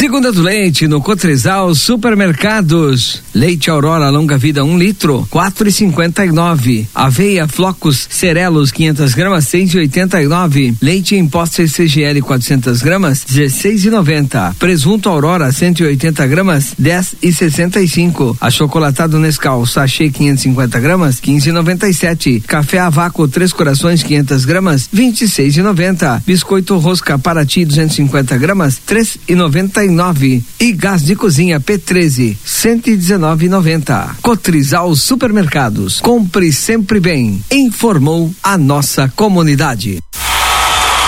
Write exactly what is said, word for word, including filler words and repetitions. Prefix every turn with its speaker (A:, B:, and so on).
A: Segunda do leite no Cotrizal Supermercados. Leite Aurora longa vida um litro, quatro e cinquenta e nove. Aveia Flocos Cerelos quinhentas gramas, seis e oitenta e nove. Leite em pó C C G L quatrocentas gramas, dezesseis e noventa. Presunto Aurora cento e oitenta gramas, dez e sessenta e cinco. Achocolatado Nescau sachê quinhentas e cinquenta gramas, quinze e noventa e sete. Café a vácuo Três Corações quinhentas gramas, vinte e seis e noventa. Biscoito Rosca Paraty duzentos e cinquenta gramas, três e noventa e nove. E gás de cozinha P treze, cento e dezenove e noventa. Cotrizal Supermercados. Compre sempre bem. Informou a nossa comunidade.